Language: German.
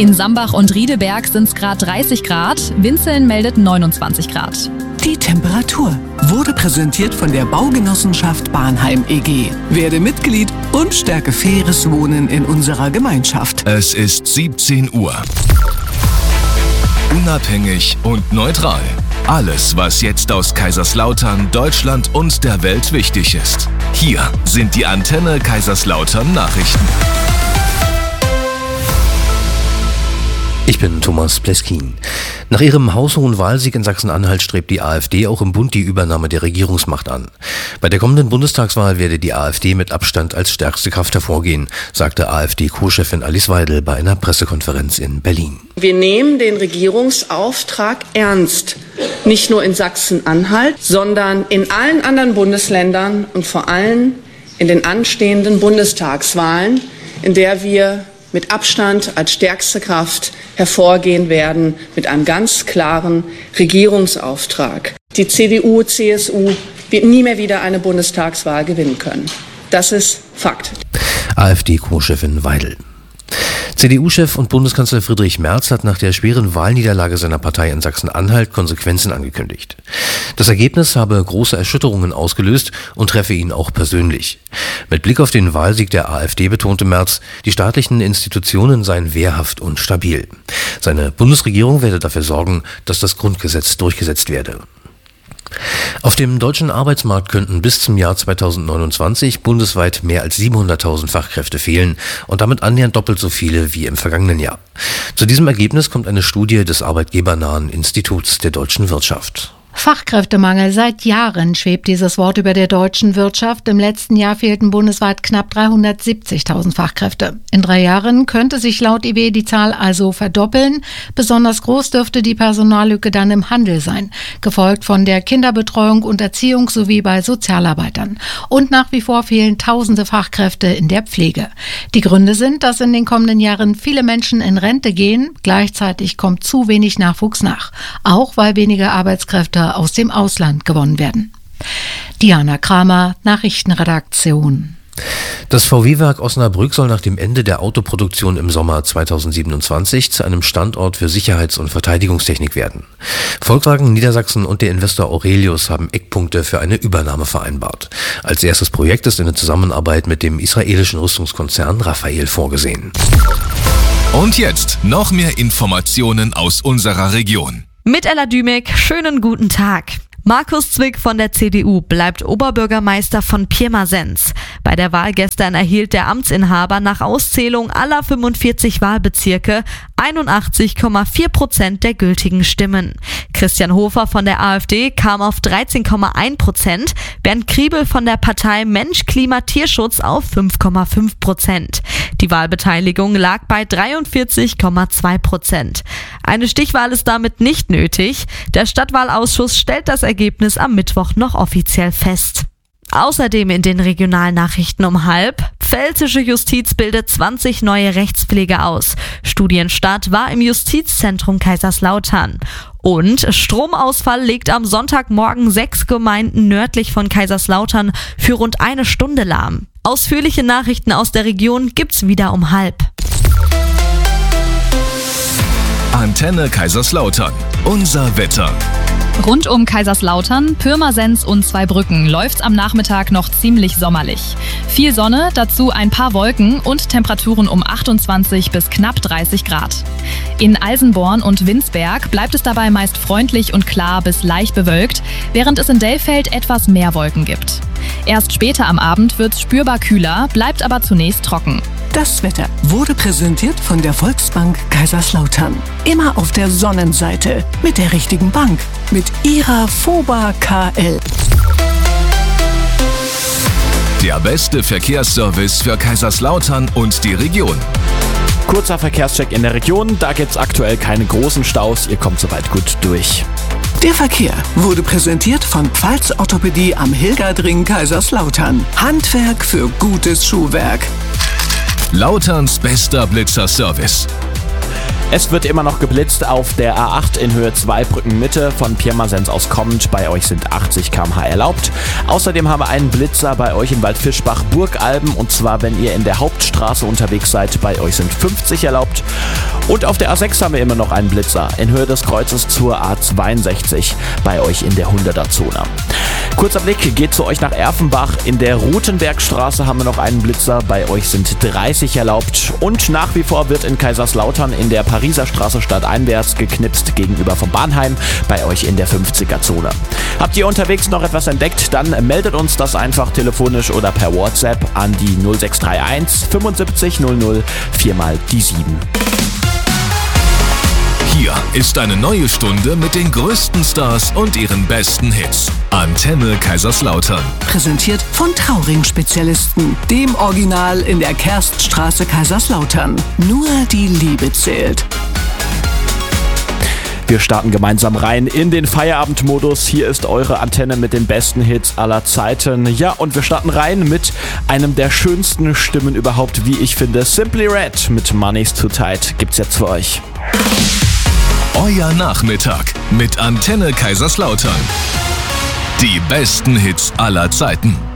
In Sambach und Riedeberg sind es gerade 30 Grad, Winzeln meldet 29 Grad. Die Temperatur wurde präsentiert von der Baugenossenschaft Bahnheim e.G. Werde Mitglied und stärke faires Wohnen in unserer Gemeinschaft. Es ist 17 Uhr. Unabhängig und neutral. Alles, was jetzt aus Kaiserslautern, Deutschland und der Welt wichtig ist. Hier sind die Antenne Kaiserslautern Nachrichten. Ich bin Thomas Pleskin. Nach ihrem haushohen Wahlsieg in Sachsen-Anhalt strebt die AfD auch im Bund die Übernahme der Regierungsmacht an. Bei der kommenden Bundestagswahl werde die AfD mit Abstand als stärkste Kraft hervorgehen, sagte AfD-Co-Chefin Alice Weidel bei einer Pressekonferenz in Berlin. Wir nehmen den Regierungsauftrag ernst. Nicht nur in Sachsen-Anhalt, sondern in allen anderen Bundesländern und vor allem in den anstehenden Bundestagswahlen, in der wir mit Abstand als stärkste Kraft hervorgehen werden mit einem ganz klaren Regierungsauftrag. Die CDU, CSU wird nie mehr wieder eine Bundestagswahl gewinnen können. Das ist Fakt. AfD-Co-Chefin Weidel. CDU-Chef und Bundeskanzler Friedrich Merz hat nach der schweren Wahlniederlage seiner Partei in Sachsen-Anhalt Konsequenzen angekündigt. Das Ergebnis habe große Erschütterungen ausgelöst und treffe ihn auch persönlich. Mit Blick auf den Wahlsieg der AfD betonte Merz, die staatlichen Institutionen seien wehrhaft und stabil. Seine Bundesregierung werde dafür sorgen, dass das Grundgesetz durchgesetzt werde. Auf dem deutschen Arbeitsmarkt könnten bis zum Jahr 2029 bundesweit mehr als 700.000 Fachkräfte fehlen und damit annähernd doppelt so viele wie im vergangenen Jahr. Zu diesem Ergebnis kommt eine Studie des arbeitgebernahen Instituts der deutschen Wirtschaft. Fachkräftemangel. Seit Jahren schwebt dieses Wort über der deutschen Wirtschaft. Im letzten Jahr fehlten bundesweit knapp 370.000 Fachkräfte. In 3 Jahren könnte sich laut IW die Zahl also verdoppeln. Besonders groß dürfte die Personallücke dann im Handel sein, gefolgt von der Kinderbetreuung und Erziehung sowie bei Sozialarbeitern. Und nach wie vor fehlen tausende Fachkräfte in der Pflege. Die Gründe sind, dass in den kommenden Jahren viele Menschen in Rente gehen. Gleichzeitig kommt zu wenig Nachwuchs nach. Auch weil weniger Arbeitskräfte aus dem Ausland gewonnen werden. Diana Kramer, Nachrichtenredaktion. Das VW-Werk Osnabrück soll nach dem Ende der Autoproduktion im Sommer 2027 zu einem Standort für Sicherheits- und Verteidigungstechnik werden. Volkswagen Niedersachsen und der Investor Aurelius haben Eckpunkte für eine Übernahme vereinbart. Als erstes Projekt ist eine Zusammenarbeit mit dem israelischen Rüstungskonzern Rafael vorgesehen. Und jetzt noch mehr Informationen aus unserer Region. Mit Ella Dümek, schönen guten Tag. Markus Zwick von der CDU bleibt Oberbürgermeister von Pirmasens. Bei der Wahl gestern erhielt der Amtsinhaber nach Auszählung aller 45 Wahlbezirke 81,4% der gültigen Stimmen. Christian Hofer von der AfD kam auf 13,1%, Bernd Kriebel von der Partei Mensch, Klima, Tierschutz auf 5,5%. Die Wahlbeteiligung lag bei 43,2%. Eine Stichwahl ist damit nicht nötig. Der Stadtwahlausschuss stellt das Ergebnis am Mittwoch noch offiziell fest. Außerdem in den Regionalnachrichten um 12:30. Pfälzische Justiz bildet 20 neue Rechtspfleger aus. Studienstart war im Justizzentrum Kaiserslautern. Und Stromausfall legt am Sonntagmorgen 6 Gemeinden nördlich von Kaiserslautern für rund 1 Stunde lahm. Ausführliche Nachrichten aus der Region gibt's wieder um 12:30. Antenne Kaiserslautern. Unser Wetter. Rund um Kaiserslautern, Pirmasens und Zweibrücken läuft's am Nachmittag noch ziemlich sommerlich. Viel Sonne, dazu ein paar Wolken und Temperaturen um 28 bis knapp 30 Grad. In Eisenborn und Winsberg bleibt es dabei meist freundlich und klar bis leicht bewölkt, während es in Dellfeld etwas mehr Wolken gibt. Erst später am Abend wird's spürbar kühler, bleibt aber zunächst trocken. Das Wetter wurde präsentiert von der Volksbank Kaiserslautern. Immer auf der Sonnenseite mit der richtigen Bank, mit ihrer FOBA KL. Der beste Verkehrsservice für Kaiserslautern und die Region. Kurzer Verkehrscheck in der Region, da gibt's aktuell keine großen Staus, ihr kommt soweit gut durch. Der Verkehr wurde präsentiert von Pfalz Orthopädie am Hilgerdring Kaiserslautern. Handwerk für gutes Schuhwerk. Lauterns bester Blitzerservice. Es wird immer noch geblitzt auf der A8 in Höhe Zweibrücken Mitte von Pirmasens aus kommend. Bei euch sind 80 km/h erlaubt. Außerdem haben wir einen Blitzer bei euch in Waldfischbach Burgalben, und zwar wenn ihr in der Hauptstraße unterwegs seid. Bei euch sind 50 erlaubt. Und auf der A6 haben wir immer noch einen Blitzer in Höhe des Kreuzes zur A62 bei euch in der 100er-Zone. Kurzer Blick geht zu euch nach Erfenbach. In der Rutenbergstraße haben wir noch einen Blitzer. Bei euch sind 30 erlaubt. Und nach wie vor wird in Kaiserslautern in der Pariser Straße stadteinwärts geknipst gegenüber vom Bahnheim. Bei euch in der 50er-Zone. Habt ihr unterwegs noch etwas entdeckt? Dann meldet uns das einfach telefonisch oder per WhatsApp an die 0631 75 00 4x7. Hier ist eine neue Stunde mit den größten Stars und ihren besten Hits. Antenne Kaiserslautern. Präsentiert von Trauring-Spezialisten, dem Original in der Kerststraße Kaiserslautern. Nur die Liebe zählt. Wir starten gemeinsam rein in den Feierabendmodus. Hier ist eure Antenne mit den besten Hits aller Zeiten. Ja, und wir starten rein mit einem der schönsten Stimmen überhaupt, wie ich finde. Simply Red mit Money's Too Tight gibt's jetzt für euch. Euer Nachmittag mit Antenne Kaiserslautern. Die besten Hits aller Zeiten.